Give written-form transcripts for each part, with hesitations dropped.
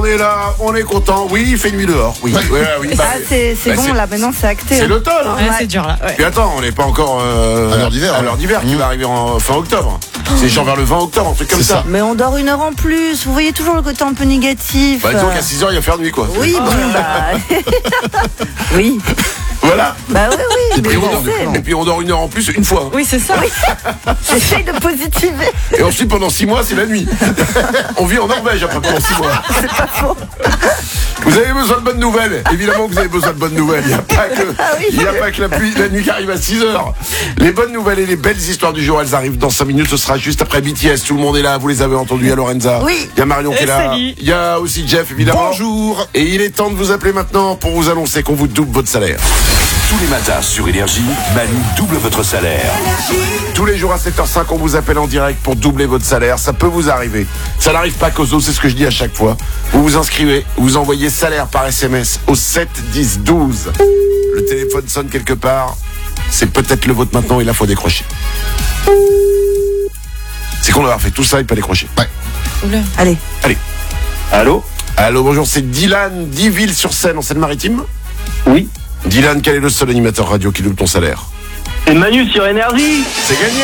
On est là, on est content. Oui, il fait nuit dehors. Oui, oui. C'est bon, là, maintenant, c'est acté. C'est l'automne. Hein. Ouais, c'est dur, là. Ouais. Puis attends, on n'est pas encore à l'heure d'hiver. À l'heure d'hiver qui va arriver en fin octobre. C'est genre vers le 20 octobre, un truc comme ça. Mais on dort 1 heure en plus. Vous voyez toujours le côté un peu négatif. Bah, disons qu'à 6h, il va faire nuit, quoi. Oui, bon, oui. Voilà. Bah oui. Et puis on dort 1 heure en plus une fois. Oui, c'est ça. Oui. J'essaye de positiver. Et ensuite, pendant 6 mois, c'est la nuit. On vit en Norvège après pendant 6 mois. C'est pas faux. Vous avez besoin de bonnes nouvelles. Évidemment que vous avez besoin de bonnes nouvelles. Il n'y a pas que la nuit qui arrive à 6h. Les bonnes nouvelles et les belles histoires du jour, elles arrivent dans 5 minutes. Ce sera juste après BTS. Tout le monde est là. Vous les avez entendus. Il y a Lorenza. Oui. Il y a Marion qui est là. Salut. Il y a aussi Jeff, évidemment. Bonjour. Et il est temps de vous appeler maintenant pour vous annoncer qu'on vous double votre salaire. Tous les matins sur Énergie, Manu double votre salaire. Tous les jours à 7h05, on vous appelle en direct pour doubler votre salaire. Ça peut vous arriver. Ça n'arrive pas qu'aux autres, c'est ce que je dis à chaque fois. Vous vous inscrivez, vous envoyez salaire par SMS au 7 10 12. Le téléphone sonne quelque part. C'est peut-être le vôtre maintenant et là, faut décrocher. C'est qu'on avoir fait tout ça et pas décrocher. Ouais. Allez. Allô? Allô, bonjour, c'est Dylan d'Iville-sur-Seine, en Seine-Maritime. Oui. Dylan, quel est le seul animateur radio qui double ton salaire? C'est Manu sur Énergie. C'est gagné.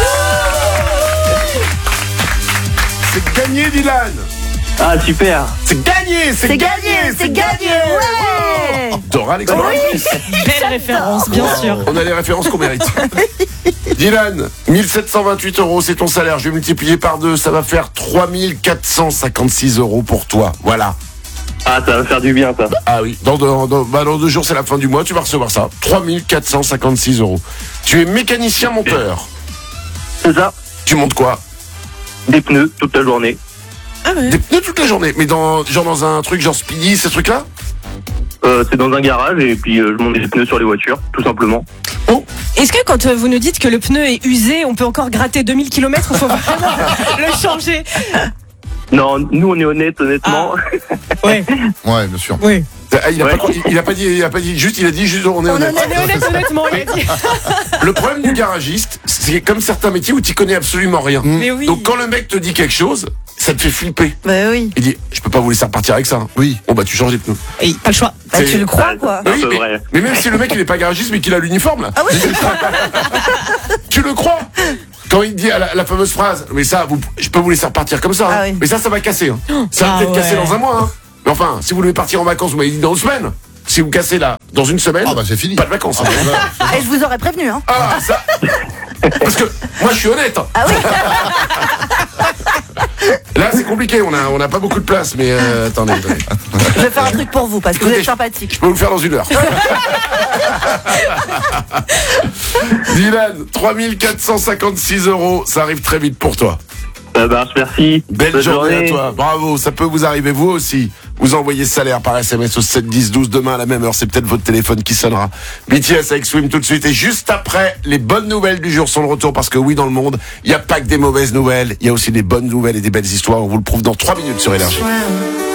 C'est gagné, Dylan. Ah, super. C'est gagné. C'est gagné. Ouais. Dora, les gars. Belle référence, bien sûr. On a les références qu'on mérite. Dylan, 1728 €, c'est ton salaire. Je vais multiplier par 2, ça va faire 3456 € pour toi. Voilà. Ah, ça va faire du bien, ça. Ah oui, dans 2 jours, c'est la fin du mois, tu vas recevoir ça. 3456 €. Tu es mécanicien monteur. C'est ça. Tu montes quoi? Des pneus toute la journée. Ah ouais. Des pneus toute la journée. Mais dans un truc genre Speedy, ces trucs-là? C'est dans un garage et puis je monte des pneus sur les voitures, tout simplement. Est-ce que quand vous nous dites que le pneu est usé, on peut encore gratter 2000 km, il faut vraiment le changer? Non, nous on est honnêtement. Ouais. Ouais, bien sûr. Oui. Ah, il a pas dit juste, il a dit juste on est honnête. On est honnête, honnêtement, il a dit. Le problème du garagiste, c'est comme certains métiers où tu connais absolument rien. Mais oui. Donc quand le mec te dit quelque chose, ça te fait flipper. Bah oui. Il dit, je peux pas vous laisser repartir avec ça. Oui. Bon bah tu changes les pneus. Oui, pas le choix. Bah, C'est- tu le crois, quoi. C'est un Oui, peu vrai. mais même si le mec il est pas garagiste mais qu'il a l'uniforme là. Ah oui. Tu le crois? Quand il dit la fameuse phrase, mais ça, je peux vous laisser repartir comme ça. Ah hein. oui. Mais ça va casser. Hein. Ça va Ah peut-être casser ouais. dans un mois. Hein. Mais enfin, si vous devez partir en vacances, vous m'avez dit dans 2 semaines. Si vous cassez là, dans 1 semaine, Ah bah c'est fini. pas de vacances. Hein. Et je vous aurais prévenu, hein. Ah, ça. Parce que moi, je suis honnête. Hein. Ah oui. Là, c'est compliqué. On a pas beaucoup de place, mais attendez. Je vais faire un truc pour vous parce que vous Écoutez, êtes sympathique. Je peux vous le faire dans 1 heure. Dylan, 3456 €, ça arrive très vite pour toi. Ça marche, merci. Belle Bonne journée à journée. toi. Bravo, ça peut vous arriver vous aussi. Vous envoyez salaire par SMS au 7 10 12 demain à la même heure, c'est peut-être votre téléphone qui sonnera. BTS avec Swim tout de suite et juste après, les bonnes nouvelles du jour sont de retour parce que oui, dans le monde, il n'y a pas que des mauvaises nouvelles, il y a aussi des bonnes nouvelles et des belles histoires. On vous le prouve dans 3 minutes sur Énergie. Ouais.